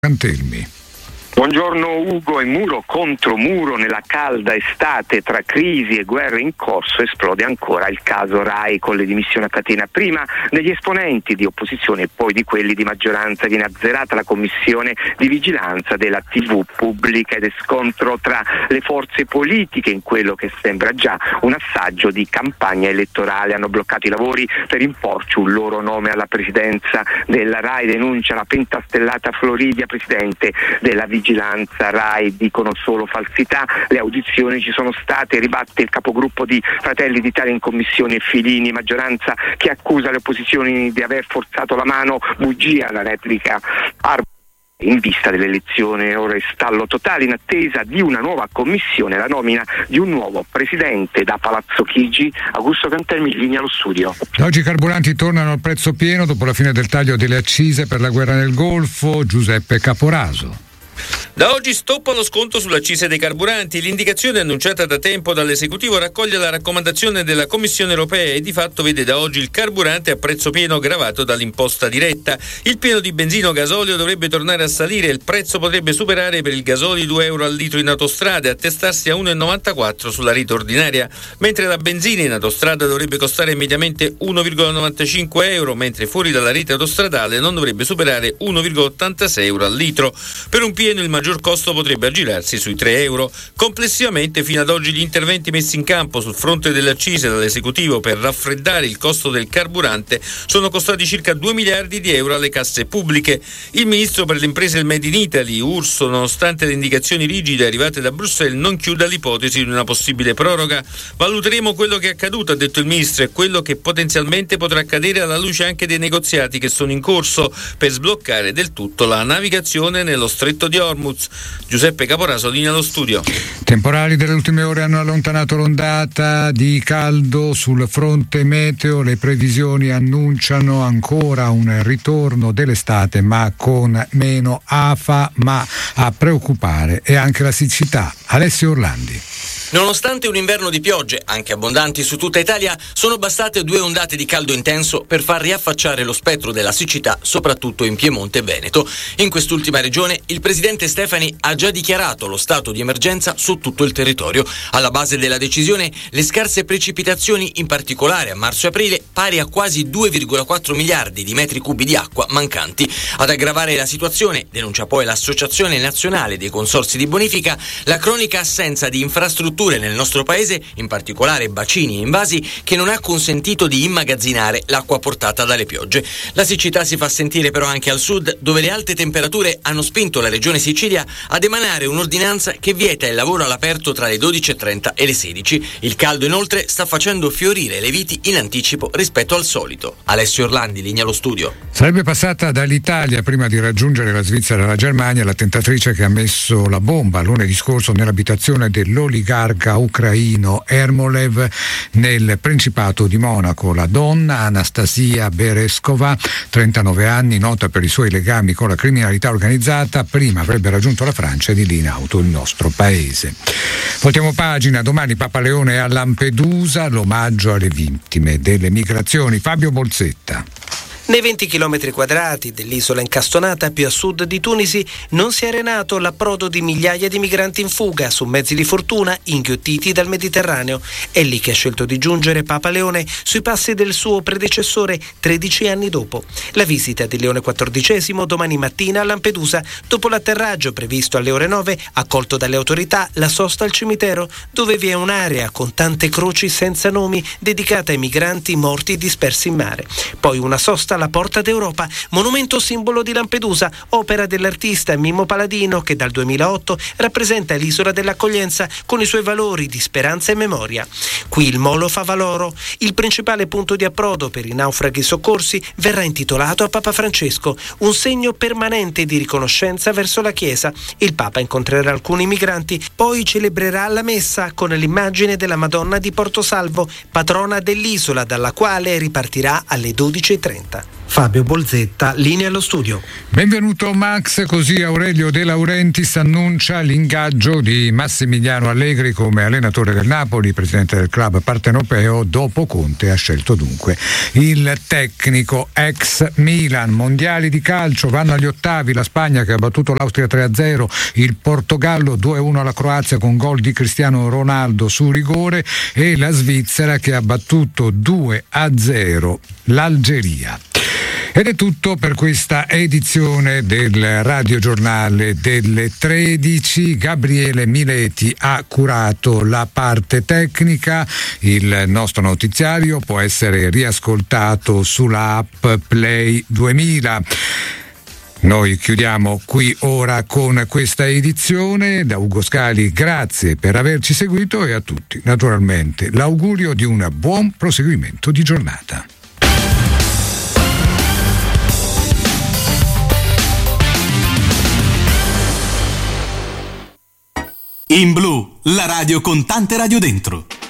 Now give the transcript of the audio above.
Cantelmi. Buongiorno Ugo. E muro contro muro nella calda estate tra crisi e guerre in corso esplode ancora il caso RAI con le dimissioni a catena. Prima degli esponenti di opposizione e poi di quelli di maggioranza viene azzerata la commissione di vigilanza della TV pubblica ed è scontro tra le forze politiche in quello che sembra già un assaggio di campagna elettorale. Hanno bloccato i lavori per imporci un loro nome alla presidenza della RAI, denuncia la pentastellata Floridia, presidente della vigilanza RAI. Dicono solo falsità, le audizioni ci sono state, ribatte il capogruppo di Fratelli d'Italia in commissione Filini, maggioranza che accusa le opposizioni di aver forzato la mano, bugia la replica in vista dell'elezione. Ora è stallo totale in attesa di una nuova commissione, la nomina di un nuovo presidente. Da Palazzo Chigi, Augusto Cantelmi, linea allo studio. Oggi i carburanti tornano al prezzo pieno dopo la fine del taglio delle accise per la guerra nel Golfo. Giuseppe Caporaso. Da oggi stop allo sconto sull'accise dei carburanti. L'indicazione annunciata da tempo dall'esecutivo raccoglie la raccomandazione della Commissione europea e di fatto vede da oggi il carburante a prezzo pieno gravato dall'imposta diretta. Il pieno di benzina o gasolio dovrebbe tornare a salire, il prezzo potrebbe superare per il gasolio 2 euro al litro in autostrada e attestarsi a 1,94 sulla rete ordinaria, mentre la benzina in autostrada dovrebbe costare mediamente 1,95 euro, mentre fuori dalla rete autostradale non dovrebbe superare 1,86 euro al litro. Per un pieno il maggior costo potrebbe aggirarsi sui 3 euro. Complessivamente fino ad oggi gli interventi messi in campo sul fronte delle accise dall'esecutivo per raffreddare il costo del carburante sono costati circa 2 miliardi di euro alle casse pubbliche. Il ministro per le imprese e il Made in Italy, Urso, nonostante le indicazioni rigide arrivate da Bruxelles, non chiude l'ipotesi di una possibile proroga. Valuteremo quello che è accaduto, ha detto il ministro, e quello che potenzialmente potrà accadere alla luce anche dei negoziati che sono in corso per sbloccare del tutto la navigazione nello stretto di Hormuz. Giuseppe Caporaso, linea allo studio. Temporali delle ultime ore hanno allontanato l'ondata di caldo sul fronte meteo. Le previsioni annunciano ancora un ritorno dell'estate, ma con meno afa, ma a preoccupare è anche la siccità. Alessio Orlandi. Nonostante un inverno di piogge, anche abbondanti su tutta Italia, sono bastate 2 ondate di caldo intenso per far riaffacciare lo spettro della siccità, soprattutto in Piemonte e Veneto. In quest'ultima regione, il presidente Stefani ha già dichiarato lo stato di emergenza su tutto il territorio. Alla base della decisione, le scarse precipitazioni, in particolare a marzo e aprile, pari a quasi 2,4 miliardi di metri cubi di acqua mancanti. Ad aggravare la situazione, denuncia poi l'Associazione Nazionale dei Consorzi di Bonifica, la cronica assenza di infrastrutture nel nostro paese, in particolare bacini e invasi, che non ha consentito di immagazzinare l'acqua portata dalle piogge. La siccità si fa sentire però anche al sud, dove le alte temperature hanno spinto la regione Sicilia ad emanare un'ordinanza che vieta il lavoro all'aperto tra le 12:30 e le 16. Il caldo inoltre sta facendo fiorire le viti in anticipo rispetto al solito. Alessio Orlandi, linea allo studio. Sarebbe passata dall'Italia prima di raggiungere la Svizzera e la Germania la tentatrice che ha messo la bomba lunedì scorso nell'abitazione dell'oligarca ucraino Ermolev nel Principato di Monaco. La donna, Anastasia Bereskova, 39 anni, nota per i suoi legami con la criminalità organizzata, prima avrebbe raggiunto la Francia e di lì in auto il nostro paese. Voltiamo pagina, domani Papa Leone a Lampedusa, l'omaggio alle vittime delle migrazioni. Fabio Bolzetta. Nei 20 km quadrati dell'isola incastonata più a sud di Tunisi non si è arenato l'approdo di migliaia di migranti in fuga su mezzi di fortuna inghiottiti dal Mediterraneo. È lì che ha scelto di giungere Papa Leone sui passi del suo predecessore 13 anni dopo. La visita di Leone XIV domani mattina a Lampedusa, dopo l'atterraggio previsto alle ore 9, accolto dalle autorità, la sosta al cimitero, dove vi è un'area con tante croci senza nomi dedicata ai migranti morti dispersi in mare. Poi una sosta alla Porta d'Europa, monumento simbolo di Lampedusa, opera dell'artista Mimmo Paladino, che dal 2008 rappresenta l'isola dell'accoglienza con i suoi valori di speranza e memoria. Qui il Molo Favaloro, il principale punto di approdo per i naufraghi soccorsi, verrà intitolato a Papa Francesco, un segno permanente di riconoscenza verso la Chiesa. Il Papa incontrerà alcuni migranti, poi celebrerà la messa con l'immagine della Madonna di Portosalvo, patrona dell'isola, dalla quale ripartirà alle 12:30. Fabio Bolzetta, linea allo studio. Benvenuto Max, così Aurelio De Laurentiis annuncia l'ingaggio di Massimiliano Allegri come allenatore del Napoli, presidente del club partenopeo. Dopo Conte ha scelto dunque il tecnico ex Milan. Mondiali di calcio, vanno agli ottavi, la Spagna che ha battuto l'Austria 3-0, il Portogallo 2-1 alla Croazia con gol di Cristiano Ronaldo su rigore e la Svizzera che ha battuto 2-0 l'Algeria. Ed è tutto per questa edizione del radiogiornale delle 13. Gabriele Mileti ha curato la parte tecnica. Il nostro notiziario può essere riascoltato sulla app Play 2000. Noi chiudiamo qui ora con questa edizione. Da Ugo Scali grazie per averci seguito e a tutti naturalmente l'augurio di un buon proseguimento di giornata. In Blu, la radio con tante radio dentro.